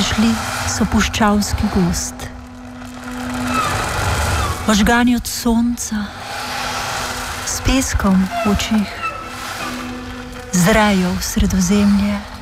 Prišli so puščavski gozd. Ožgani od sonca, s peskom v očih, zrajo v Sredozemlje.